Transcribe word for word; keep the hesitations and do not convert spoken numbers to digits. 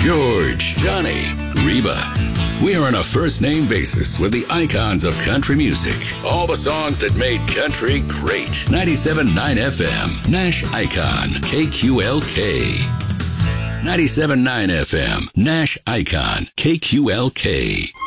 George, Johnny, Reba. We are on a first-name basis with the icons of country music. All the songs that made country great. ninety-seven point nine F M, Nash Icon, K Q L K. ninety-seven point nine F M, Nash Icon, K Q L K.